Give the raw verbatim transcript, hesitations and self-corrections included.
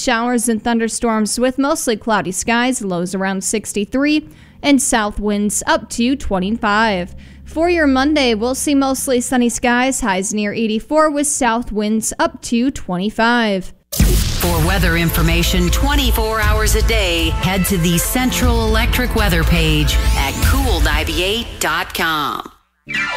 showers and thunderstorms with mostly cloudy skies, lows around sixty-three, and south winds up to twenty-five. For your Monday, we'll see mostly sunny skies, highs near eighty-four with south winds up to twenty-five. For weather information twenty-four hours a day, head to the Central Electric weather page at cool ninety-eight dot com.